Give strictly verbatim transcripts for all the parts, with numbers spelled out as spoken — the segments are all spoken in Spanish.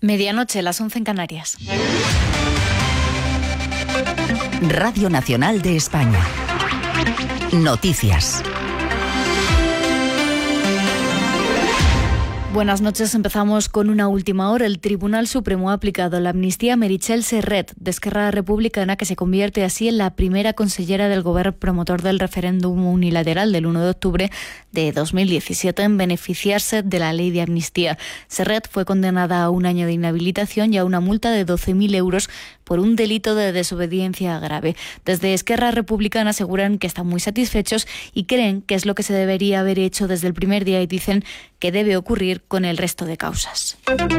Medianoche, las once en Canarias. Radio Nacional de España. Noticias. Buenas noches, empezamos con una última hora. El Tribunal Supremo ha aplicado la amnistía a Meritxell Serret, de Esquerra Republicana, que se convierte así en la primera consellera del Gobierno promotor del referéndum unilateral del uno de octubre de dos mil diecisiete en beneficiarse de la ley de amnistía. Serret fue condenada a un año de inhabilitación y a una multa de doce mil euros por un delito de desobediencia grave. Desde Esquerra Republicana aseguran que están muy satisfechos y creen que es lo que se debería haber hecho desde el primer día y dicen que debe ocurrir con el resto de causas.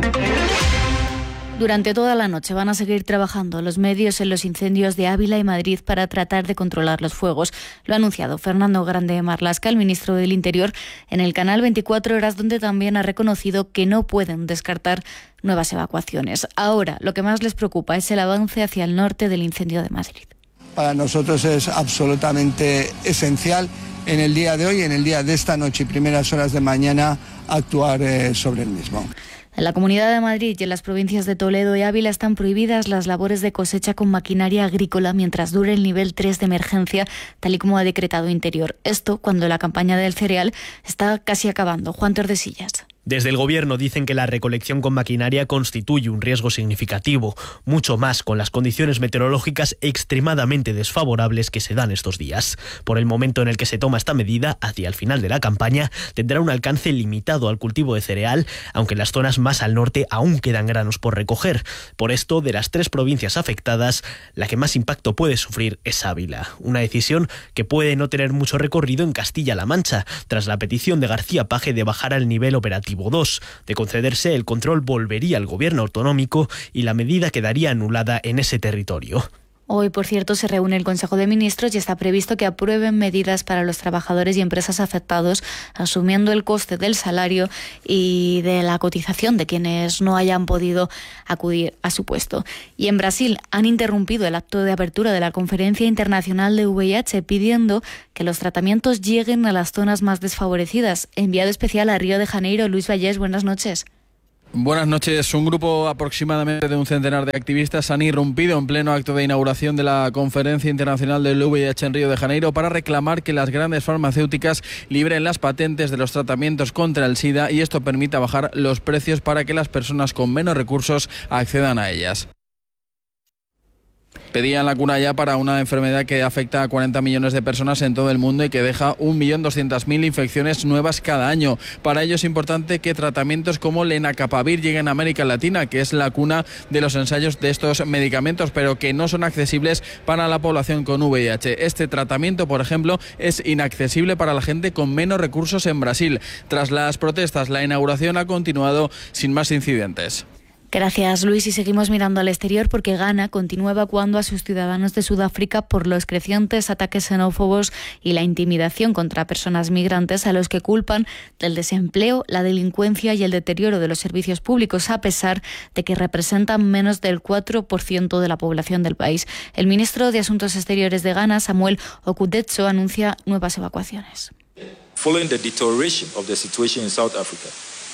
Durante toda la noche van a seguir trabajando los medios en los incendios de Ávila y Madrid para tratar de controlar los fuegos. Lo ha anunciado Fernando Grande Marlaska, el ministro del Interior, en el canal veinticuatro horas, donde también ha reconocido que no pueden descartar nuevas evacuaciones. Ahora, lo que más les preocupa es el avance hacia el norte del incendio de Madrid. Para nosotros es absolutamente esencial en el día de hoy, en el día de esta noche y primeras horas de mañana, actuar eh, sobre el mismo. En la Comunidad de Madrid y en las provincias de Toledo y Ávila están prohibidas las labores de cosecha con maquinaria agrícola mientras dure el nivel tres de emergencia, tal y como ha decretado Interior. Esto cuando la campaña del cereal está casi acabando. Juan Tordesillas. Desde el Gobierno dicen que la recolección con maquinaria constituye un riesgo significativo, mucho más con las condiciones meteorológicas extremadamente desfavorables que se dan estos días. Por el momento en el que se toma esta medida, hacia el final de la campaña, tendrá un alcance limitado al cultivo de cereal, aunque en las zonas más al norte aún quedan granos por recoger. Por esto, de las tres provincias afectadas, la que más impacto puede sufrir es Ávila. Una decisión que puede no tener mucho recorrido en Castilla-La Mancha, tras la petición de García Page de bajar al nivel operativo dos. De concederse, el control volvería al gobierno autonómico y la medida quedaría anulada en ese territorio. Hoy, por cierto, se reúne el Consejo de Ministros y está previsto que aprueben medidas para los trabajadores y empresas afectados, asumiendo el coste del salario y de la cotización de quienes no hayan podido acudir a su puesto. Y en Brasil han interrumpido el acto de apertura de la Conferencia Internacional de V I H pidiendo que los tratamientos lleguen a las zonas más desfavorecidas. Enviado especial a Río de Janeiro, Luis Vallés, buenas noches. Buenas noches. Un grupo aproximadamente de un centenar de activistas han irrumpido en pleno acto de inauguración de la Conferencia Internacional del V I H en Río de Janeiro para reclamar que las grandes farmacéuticas liberen las patentes de los tratamientos contra el SIDA y esto permita bajar los precios para que las personas con menos recursos accedan a ellas. Pedían la cura ya para una enfermedad que afecta a cuarenta millones de personas en todo el mundo y que deja un millón doscientas mil infecciones nuevas cada año. Para ello es importante que tratamientos como lenacapavir lleguen a América Latina, que es la cuna de los ensayos de estos medicamentos, pero que no son accesibles para la población con V I H. Este tratamiento, por ejemplo, es inaccesible para la gente con menos recursos en Brasil. Tras las protestas, la inauguración ha continuado sin más incidentes. Gracias, Luis. Y seguimos mirando al exterior porque Ghana continúa evacuando a sus ciudadanos de Sudáfrica por los crecientes ataques xenófobos y la intimidación contra personas migrantes, a los que culpan del desempleo, la delincuencia y el deterioro de los servicios públicos, a pesar de que representan menos del cuatro por ciento de la población del país. El ministro de Asuntos Exteriores de Ghana, Samuel Okudzeto, anuncia nuevas evacuaciones. Following the deterioration of the situation in South Africa,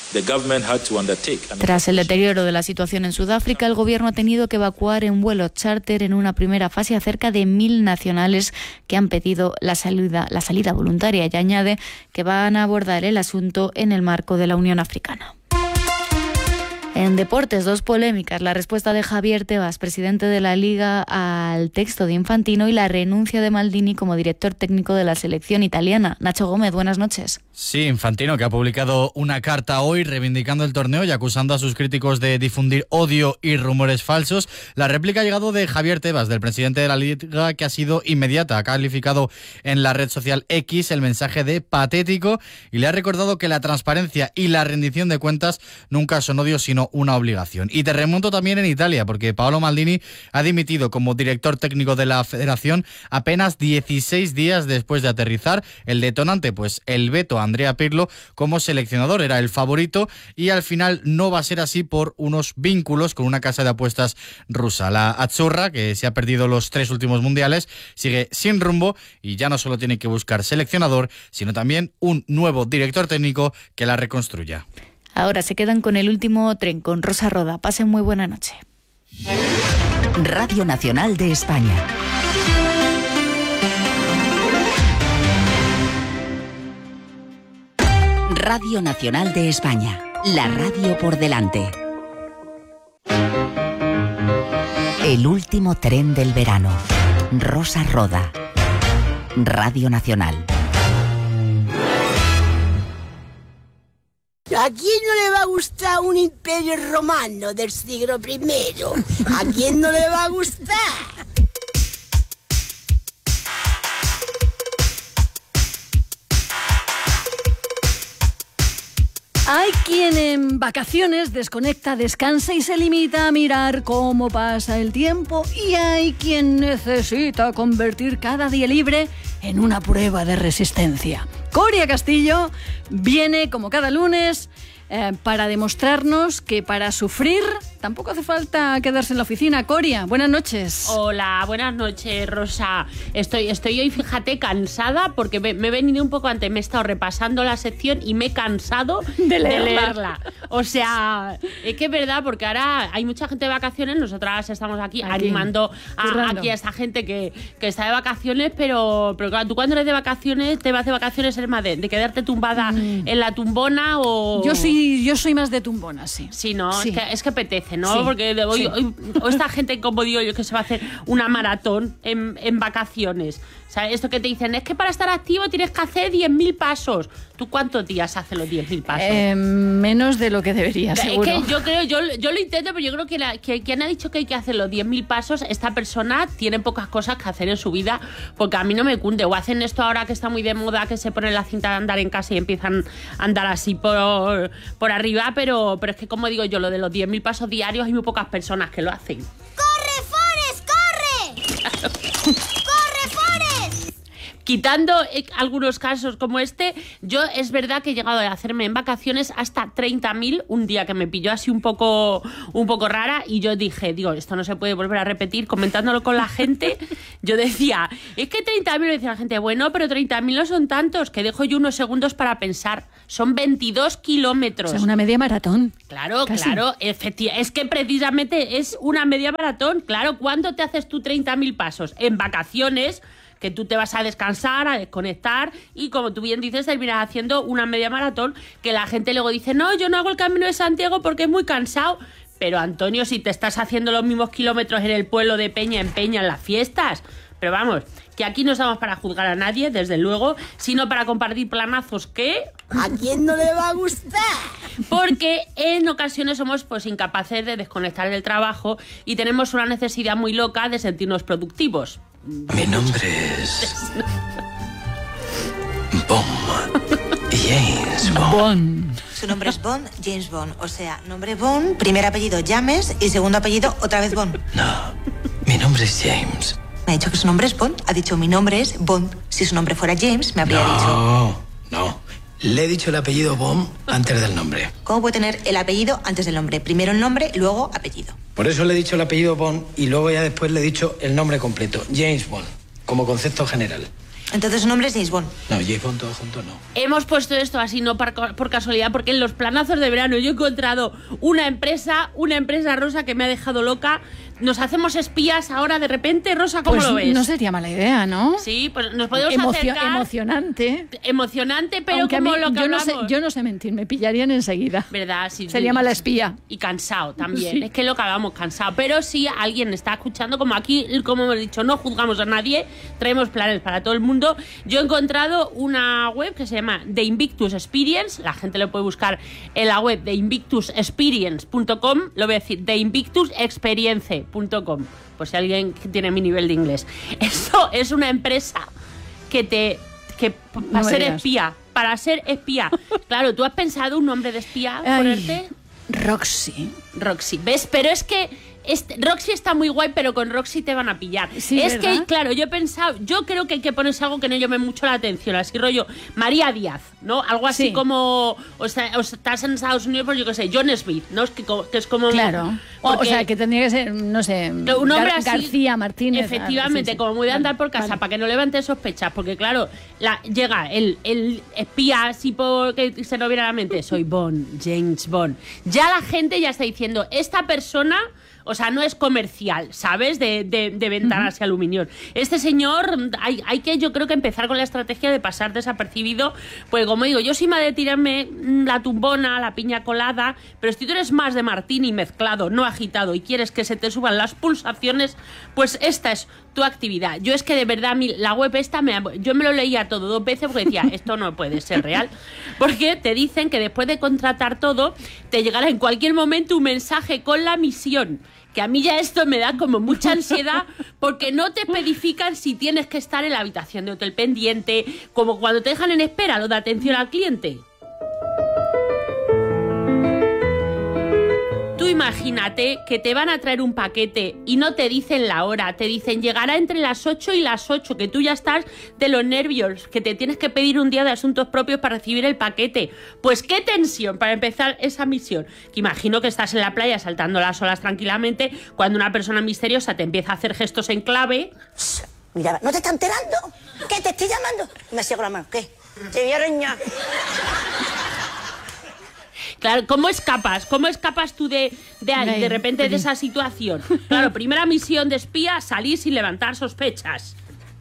Tras el deterioro de la situación en Sudáfrica, el gobierno ha tenido que evacuar en vuelo charter en una primera fase a cerca de mil nacionales que han pedido la salida, la salida voluntaria, y añade que van a abordar el asunto en el marco de la Unión Africana. En deportes, dos polémicas: la respuesta de Javier Tebas, presidente de la Liga, al texto de Infantino, y la renuncia de Maldini como director técnico de la selección italiana. Nacho Gómez, buenas noches. Sí, Infantino, que ha publicado una carta hoy reivindicando el torneo y acusando a sus críticos de difundir odio y rumores falsos. La réplica ha llegado de Javier Tebas, del presidente de la Liga, que ha sido inmediata. Ha calificado en la red social X el mensaje de patético y le ha recordado que la transparencia y la rendición de cuentas nunca son odio, sino una obligación. Y te remonto también en Italia, porque Paolo Maldini ha dimitido como director técnico de la federación apenas dieciséis días después de aterrizar. El detonante, pues el veto a Andrea Pirlo como seleccionador. Era el favorito y al final no va a ser así por unos vínculos con una casa de apuestas rusa. La Azzurra, que se ha perdido los tres últimos mundiales, sigue sin rumbo y ya no solo tiene que buscar seleccionador, sino también un nuevo director técnico que la reconstruya. Ahora se quedan con el último tren, con Rosa Roda. Pasen muy buena noche. Radio Nacional de España. Radio Nacional de España. La radio por delante. El último tren del verano. Rosa Roda. Radio Nacional. ¿A quién no le va a gustar un imperio romano del siglo primero? ¿A quién no le va a gustar? Hay quien en vacaciones desconecta, descansa y se limita a mirar cómo pasa el tiempo, y hay quien necesita convertir cada día libre en una prueba de resistencia. Coria Castillo viene como cada lunes eh, para demostrarnos que para sufrir tampoco hace falta quedarse en la oficina. Coria, buenas noches. Hola, buenas noches, Rosa. Estoy, estoy hoy, fíjate, cansada porque me, me he venido un poco antes, me he estado repasando la sección y me he cansado de leerla. De leerla. O sea, es que es verdad, porque ahora hay mucha gente de vacaciones, nosotras estamos aquí, aquí animando a, aquí a esta gente que, que está de vacaciones, pero, pero claro, tú cuando eres de vacaciones, te vas de vacaciones, eres más de, de quedarte tumbada mm. en la tumbona o... Yo sí, yo soy más de tumbona, sí. Sí, ¿no? Sí. Es, que, es que apetece, ¿no? Sí. Porque hoy, sí. hoy, o esta gente, como digo yo, que se va a hacer una maratón en, en vacaciones. O sea, esto que te dicen, es que para estar activo tienes que hacer diez mil pasos. ¿Tú cuántos días haces los diez mil pasos? Eh, menos de lo que debería, seguro. Es que yo creo, yo, yo lo intento, pero yo creo que, la, que quien ha dicho que hay que hacer los diez mil pasos, esta persona tiene pocas cosas que hacer en su vida, porque a mí no me cunde. O hacen esto ahora que está muy de moda, que se ponen la cinta de andar en casa y empiezan a andar así por, por arriba, pero, pero es que, como digo yo, lo de los diez mil pasos diarios hay muy pocas personas que lo hacen. ¡Corre, Forrest, corre! ¡Corre, Forrest! Quitando eh, algunos casos como este, yo es verdad que he llegado a hacerme en vacaciones hasta treinta mil, un día que me pilló así un poco, un poco rara, y yo dije, digo, esto no se puede volver a repetir. Comentándolo con la gente, yo decía, es que treinta mil, decía la gente, bueno, pero treinta mil no son tantos, que dejo yo unos segundos para pensar. Son veintidós kilómetros. O sea, una media maratón. Claro, Casi. claro, efectivamente. Es que precisamente es una media maratón. Claro, ¿cuándo te haces tú treinta mil pasos? En vacaciones, que tú te vas a descansar, a desconectar, y como tú bien dices, terminas haciendo una media maratón, que la gente luego dice, no, yo no hago el Camino de Santiago porque es muy cansado. Pero, Antonio, si te estás haciendo los mismos kilómetros en el pueblo de Peña en Peña en las fiestas. Pero vamos, que aquí no estamos para juzgar a nadie, desde luego, sino para compartir planazos que... ¿A quién no le va a gustar? Porque en ocasiones somos pues incapaces de desconectar del trabajo y tenemos una necesidad muy loca de sentirnos productivos. Mi nombre es... Bond. James Bond. Bond. Su nombre es Bond, James Bond. O sea, nombre Bond, primer apellido James y segundo apellido otra vez Bond. No, mi nombre es James. Me ha dicho que su nombre es Bond. Ha dicho, mi nombre es Bond. Si su nombre fuera James, me habría no, dicho... No, no. Le he dicho el apellido Bond antes del nombre. ¿Cómo puede tener el apellido antes del nombre? Primero el nombre, luego apellido. Por eso le he dicho el apellido Bond y luego ya después le he dicho el nombre completo. James Bond, como concepto general. Entonces su nombre es James Bond. No, James Bond todo junto no. Hemos puesto esto así no por, por casualidad, porque en los planazos de verano yo he encontrado una empresa, una empresa, Rosa, que me ha dejado loca. Nos hacemos espías ahora de repente, Rosa, ¿cómo pues lo ves? No sería mala idea, ¿no? Sí, pues nos podemos Emocio- acercar. Emocionante. Emocionante, pero Aunque como a mí, lo que yo no hablamos. sé, yo no sé mentir, me pillarían enseguida. ¿Verdad? Sí, Sería sí. mala espía. Y cansado también. Sí. Es que lo que hablamos, cansado. Pero si alguien está escuchando, como aquí, como hemos dicho, no juzgamos a nadie, traemos planes para todo el mundo. Yo he encontrado una web que se llama The Invictus Experience. La gente lo puede buscar en la web de invictus experience punto com. Lo voy a decir, the invictus experience punto com. Por si alguien tiene mi nivel de inglés. Esto es una empresa que te... que para No ser digas. espía, para ser espía. Claro, ¿tú has pensado un nombre de espía Ay, ponerte? Roxy. Roxy, ¿ves? Pero es que este, Roxy está muy guay, pero con Roxy te van a pillar. Sí, es ¿verdad? que, claro, yo he pensado, yo creo que hay que ponerse algo que no llame mucho la atención, así rollo María Díaz, ¿no? Algo así Sí. como, o sea, o estás en Estados Unidos, pues yo qué sé, John Smith, ¿no? Es que, que es como... Claro. O, o porque- sea, que tendría que ser, no sé, un hombre Gar- así, García Martínez. efectivamente, ah, sí, sí. como muy de andar por casa, Vale. para que no levante sospechas, porque claro, la, llega el, el espía así por que se nos viene a la mente, soy Bond, James Bond. Ya la gente ya está diciendo, esta persona, o sea, no es comercial, ¿sabes? De, de, de ventanas y aluminio. Este señor, hay, hay que, yo creo que empezar con la estrategia de pasar desapercibido, pues como digo, yo sí me ha de tirarme la tumbona, la piña colada, pero si tú eres más de martini mezclado, no agitado, y quieres que se te suban las pulsaciones, pues esta es tu actividad. Yo es que de verdad, mi, la web esta, me, yo me lo leía todo dos veces porque decía, esto no puede ser real, porque te dicen que después de contratar todo, te llegará en cualquier momento un mensaje con la misión. Que a mí ya esto me da como mucha ansiedad porque no te especifican si tienes que estar en la habitación de hotel pendiente, como cuando te dejan en espera lo de atención al cliente. Tú imagínate que te van a traer un paquete y no te dicen la hora, te dicen llegará entre las ocho y las ocho, que tú ya estás de los nervios, que te tienes que pedir un día de asuntos propios para recibir el paquete. Pues qué tensión para empezar esa misión. Que imagino que estás en la playa saltando las olas tranquilamente cuando una persona misteriosa te empieza a hacer gestos en clave. Mira, ¿no te está enterando? ¿Qué? ¿Te estoy llamando? Me hacía con la mano. ¿Qué? Te voy a arañar. Claro, ¿cómo escapas? ¿Cómo escapas tú de, de ahí, de repente de esa situación? Claro, primera misión de espía, salir sin levantar sospechas.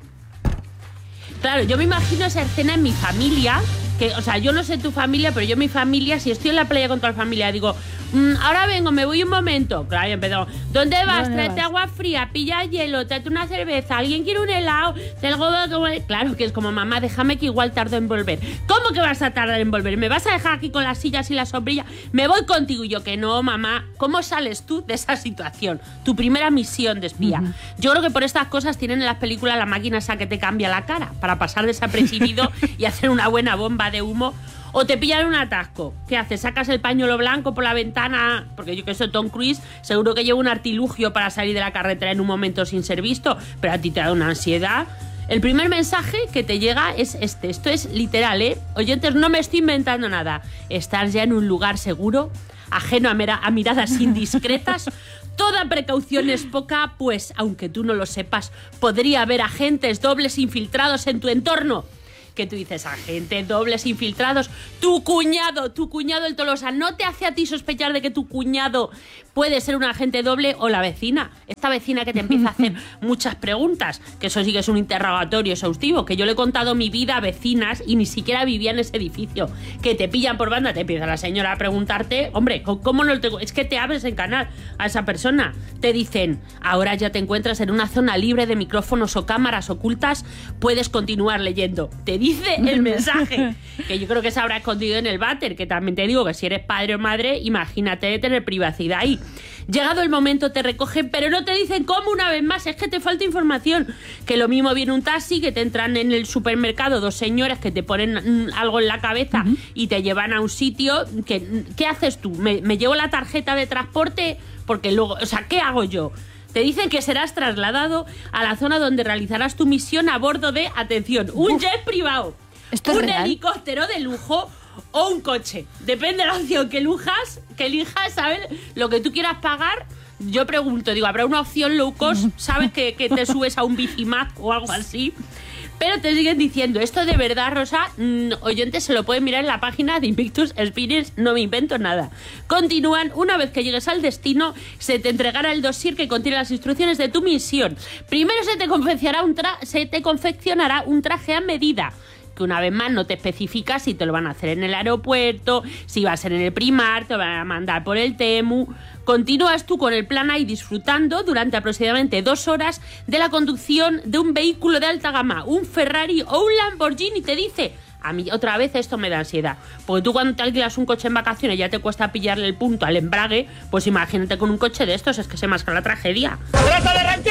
Claro, yo me imagino esa escena en mi familia, que, o sea, yo no sé tu familia, pero yo en mi familia, si estoy en la playa con toda la familia, digo, mmm, ahora vengo, me voy un momento. Claro, y empezó, ¿dónde vas? ¿Dónde Tráete vas? agua fría, pilla hielo, tráete una cerveza, ¿alguien quiere un helado? Te algo como... Claro, que es como, mamá, déjame que igual tardo en volver. ¿Cómo que vas a tardar en volver? ¿Me vas a dejar aquí con las sillas y la sombrilla? Me voy contigo. Y yo, que no, mamá. ¿Cómo sales tú de esa situación? Tu primera misión de espía. Uh-huh. Yo creo que por estas cosas tienen en las películas la máquina esa que te cambia la cara para pasar desapercibido y hacer una buena bomba de humo. O te pillan un atasco. ¿Qué haces? ¿Sacas el pañuelo blanco por la ventana? Porque yo que soy Tom Cruise, seguro que lleva un artilugio para salir de la carretera en un momento sin ser visto, pero a ti te da una ansiedad. El primer mensaje que te llega es este. Esto es literal, ¿eh? Oyentes, no me estoy inventando nada. Estar ya en un lugar seguro, ajeno a, mera, a miradas indiscretas. Toda precaución es poca, pues, aunque tú no lo sepas, podría haber agentes dobles infiltrados en tu entorno. Que tú dices, agentes dobles infiltrados, tu cuñado, tu cuñado el Tolosa, ¿no te hace a ti sospechar de que tu cuñado puede ser un agente doble o la vecina? Esta vecina que te empieza a hacer muchas preguntas, que eso sí que es un interrogatorio exhaustivo, que yo le he contado mi vida a vecinas y ni siquiera vivía en ese edificio, que te pillan por banda, te empieza la señora a preguntarte, hombre, ¿cómo no te...? Es que te abres en canal a esa persona. Te dicen, ahora ya te encuentras en una zona libre de micrófonos o cámaras ocultas, puedes continuar leyendo. Te dice el mensaje, que yo creo que se habrá escondido en el váter, que también te digo que si eres padre o madre, imagínate tener privacidad ahí. Llegado el momento te recogen, pero no te dicen cómo una vez más, es que te falta información. Que lo mismo viene un taxi, que te entran en el supermercado dos señoras que te ponen algo en la cabeza uh-huh. y te llevan a un sitio. Que, ¿qué haces tú? ¿Me, me llevo la tarjeta de transporte? Porque luego, o sea, ¿qué hago yo? Te dicen que serás trasladado a la zona donde realizarás tu misión a bordo de, atención, un Uf. jet privado, ¿Esto es un real? helicóptero de lujo o un coche. Depende de la opción que elijas, que elijas, ¿sabes? Lo que tú quieras pagar. Yo pregunto, digo, ¿habrá una opción low cost? ¿Sabes? Que, que te subes a un Bicimap o algo así. Pero te siguen diciendo, esto de verdad, Rosa, mmm, oyentes se lo pueden mirar en la página de Invictus Experience, no me invento nada. Continúan, una vez que llegues al destino, se te entregará el dossier que contiene las instrucciones de tu misión. Primero se te confeccionará un, tra- se te confeccionará un traje a medida, que una vez más no te especifica si te lo van a hacer en el aeropuerto, si va a ser en el Primark, te lo van a mandar por el Temu. Continúas tú con el plan ahí disfrutando durante aproximadamente dos horas de la conducción de un vehículo de alta gama, un Ferrari o un Lamborghini. Te dice, a mí otra vez esto me da ansiedad, porque tú cuando te alquilas un coche en vacaciones ya te cuesta pillarle el punto al embrague, pues imagínate con un coche de estos, es que se masca la tragedia. ¡Trata de arrancarlo!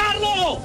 ¡No!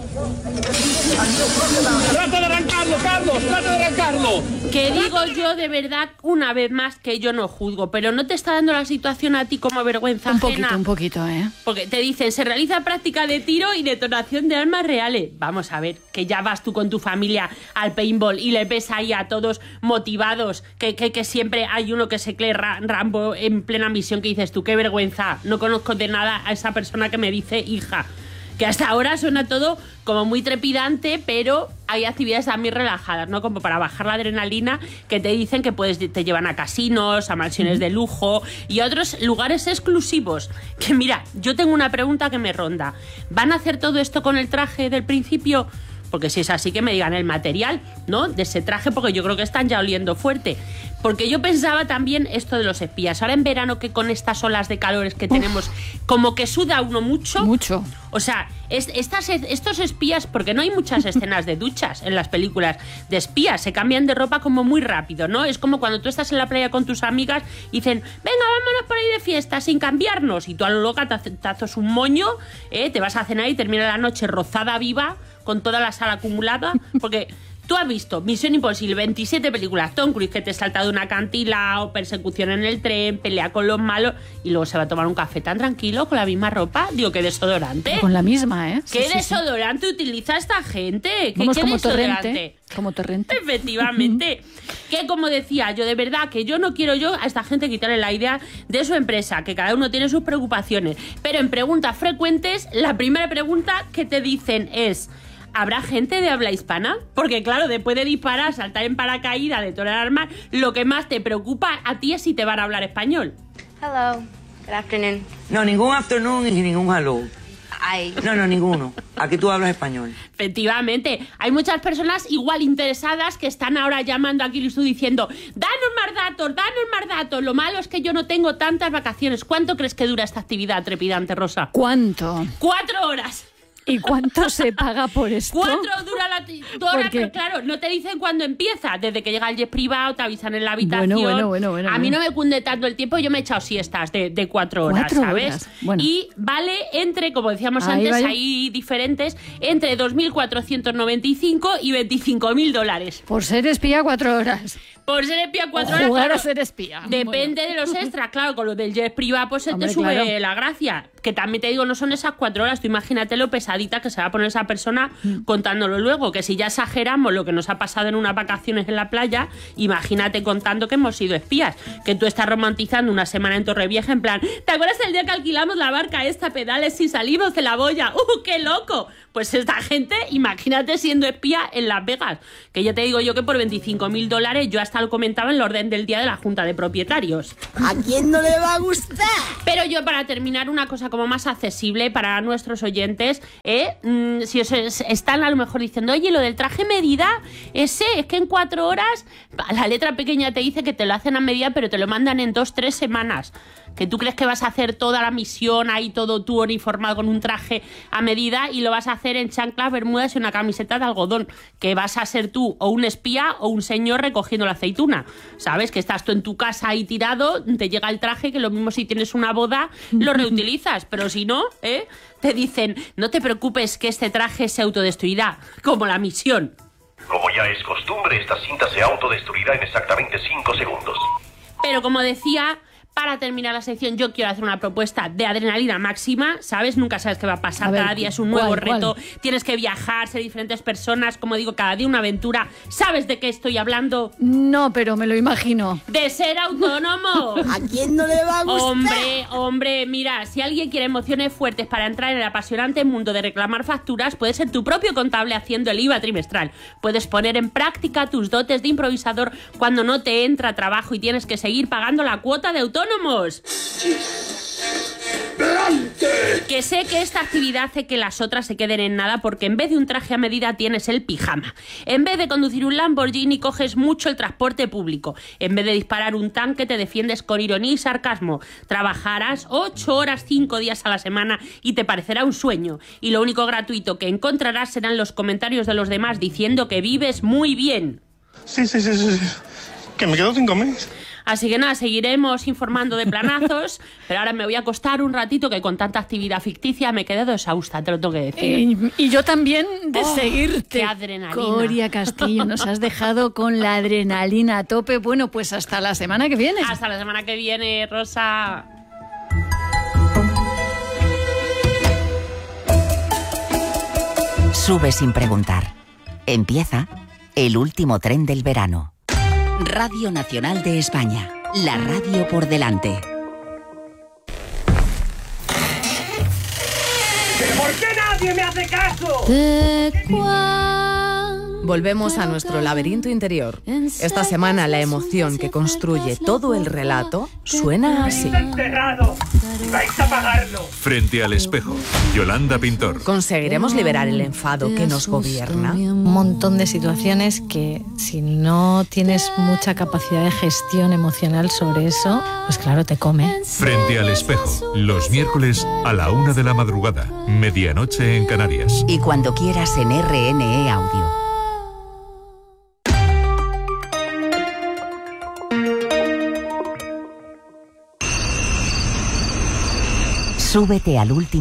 ¡Trata de arrancarlo, Carlos! ¡Trata de arrancarlo! Que digo yo de verdad una vez más que yo no juzgo, pero ¿no te está dando la situación a ti como vergüenza Un ajena? poquito, un poquito, ¿eh? Porque te dicen, se realiza práctica de tiro y detonación de armas reales. Vamos a ver, que ya vas tú con tu familia al paintball y le ves ahí a todos motivados, que, que, que siempre hay uno que se cree ra Rambo en plena misión, que dices tú, qué vergüenza, no conozco de nada a esa persona que me dice hija. Que hasta ahora suena todo como muy trepidante, pero hay actividades también relajadas, ¿no? Como para bajar la adrenalina, que te dicen que puedes, te llevan a casinos, a mansiones de lujo y a otros lugares exclusivos. Que mira, yo tengo una pregunta que me ronda. ¿Van a hacer todo esto con el traje del principio? Porque si es así, que me digan el material, ¿no? De ese traje, porque yo creo que están ya oliendo fuerte. Porque yo pensaba también esto de los espías. Ahora en verano, que con estas olas de calores que tenemos, Uf. como que suda uno mucho. Mucho. O sea, es, estas, estos espías, porque no hay muchas escenas de duchas en las películas de espías, se cambian de ropa como muy rápido, ¿no? Es como cuando tú estás en la playa con tus amigas y dicen, venga, vámonos por ahí de fiesta sin cambiarnos. Y tú a lo loca te, te haces un moño, ¿eh? Te vas a cenar y termina la noche rozada viva, con toda la sal acumulada, porque... Tú has visto Misión Imposible, veintisiete películas, Tom Cruise que te salta de una acantilado, persecución en el tren, pelea con los malos y luego se va a tomar un café tan tranquilo con la misma ropa. Digo, ¿qué desodorante? Con la misma, ¿eh? ¿Qué sí, desodorante sí, sí. utiliza esta gente? ¿Qué, Vamos, ¿qué como desodorante? Torrente, como Torrente. Efectivamente. Que como decía yo, de verdad que yo no quiero yo a esta gente quitarle la idea de su empresa, que cada uno tiene sus preocupaciones. Pero en preguntas frecuentes, la primera pregunta que te dicen es... ¿Habrá gente de habla hispana? Porque claro, después de disparar, saltar en paracaídas, detonar armas, lo que más te preocupa a ti es si te van a hablar español. Hello, good afternoon. No, ningún afternoon y ningún hello. I... No, no, ninguno. Aquí tú hablas español. Efectivamente. Hay muchas personas igual interesadas que están ahora llamando aquí y tú diciendo, danos más datos, danos más datos. Lo malo es que yo no tengo tantas vacaciones. ¿Cuánto crees que dura esta actividad trepidante, Rosa? ¿Cuánto? Cuatro horas. ¿Y cuánto se paga por esto? Cuatro dura la hora, pero claro, no te dicen cuándo empieza. Desde que llega el jet privado, te avisan en la habitación. Bueno, bueno, bueno, bueno, a mí bueno. no me cunde tanto el tiempo, yo me he echado siestas de, de cuatro horas, ¿Cuatro ¿sabes? horas? Bueno. Y vale entre, como decíamos Ahí antes, vaya. hay diferentes, entre dos mil cuatrocientos noventa y cinco y veinticinco mil dólares. Por ser espía cuatro horas. Por ser espía cuatro o horas. jugar claro, a ser espía. Depende bueno. de los extras, claro, con lo del jet privado pues se Hombre, te sube claro. la gracia. Que también te digo, no son esas cuatro horas, tú imagínate lo pesadita que se va a poner esa persona mm. contándolo luego, que si ya exageramos lo que nos ha pasado en unas vacaciones en la playa, imagínate contando que hemos sido espías, que tú estás romantizando una semana en Torrevieja en plan, ¿te acuerdas el día que alquilamos la barca esta, pedales y salimos de la boya? ¡Uh, qué loco! Pues esta gente, imagínate siendo espía en Las Vegas, que ya te digo yo que por veinticinco mil dólares yo hasta lo comentaba en la orden del día de la Junta de Propietarios. ¿A quién no le va a gustar? Pero yo, para terminar, una cosa como más accesible para nuestros oyentes, ¿eh? Mm, si os están a lo mejor diciendo, oye, lo del traje medida, ese, es que en cuatro horas, la letra pequeña te dice que te lo hacen a medida, pero te lo mandan en dos, tres semanas. Que tú crees que vas a hacer toda la misión ahí todo tú uniformado con un traje a medida y lo vas a hacer en chanclas, bermudas y una camiseta de algodón, que vas a ser tú o un espía o un señor recogiendo la aceituna, ¿sabes? Que estás tú en tu casa ahí tirado, te llega el traje, que lo mismo si tienes una boda lo reutilizas, pero si no, ¿eh? Te dicen, no te preocupes que este traje se autodestruirá, como la misión. Como ya es costumbre, esta cinta se autodestruirá en exactamente cinco segundos. Pero como decía... Para terminar la sección, yo quiero hacer una propuesta de adrenalina máxima, ¿sabes? Nunca sabes qué va a pasar, a ver, cada día es un nuevo ¿cuál, reto, cuál? Tienes que viajar, ser diferentes personas, como digo, cada día una aventura. ¿Sabes de qué estoy hablando? No, pero me lo imagino. ¡De ser autónomo! ¿A quién no le va a gustar? Hombre, hombre, mira, si alguien quiere emociones fuertes para entrar en el apasionante mundo de reclamar facturas, puedes ser tu propio contable haciendo el I V A trimestral. Puedes poner en práctica tus dotes de improvisador cuando no te entra trabajo y tienes que seguir pagando la cuota de autónomo. ¡Autónomos! Que sé que esta actividad hace que las otras se queden en nada, porque en vez de un traje a medida tienes el pijama. En vez de conducir un Lamborghini coges mucho el transporte público. En vez de disparar un tanque te defiendes con ironía y sarcasmo. Trabajarás ocho horas cinco días a la semana y te parecerá un sueño. Y lo único gratuito que encontrarás serán los comentarios de los demás diciendo que vives muy bien. Sí, sí, sí, sí. Que me quedo sin comer. Así que nada, seguiremos informando de planazos, pero ahora me voy a acostar un ratito, que con tanta actividad ficticia me he quedado exhausta, te lo tengo que decir. Eh, y yo también de oh, seguirte. ¡Qué adrenalina! Coria Castillo, nos has dejado con la adrenalina a tope. Bueno, pues hasta la semana que viene. Hasta la semana que viene, Rosa. Sube sin preguntar. Empieza el último tren del verano. Radio Nacional de España. La radio por delante. ¿Por qué nadie me hace caso? Volvemos a nuestro laberinto interior. Esta semana la emoción que construye todo el relato suena así. ¡Enterrado! ¡Vais a pagarlo! Frente al espejo, Yolanda Pintor. ¿Conseguiremos liberar el enfado que nos gobierna? Un montón de situaciones que si no tienes mucha capacidad de gestión emocional sobre eso, pues claro, te come. Frente al espejo, los miércoles a la una de la madrugada, medianoche en Canarias. Y cuando quieras en R N E Audio. Súbete al último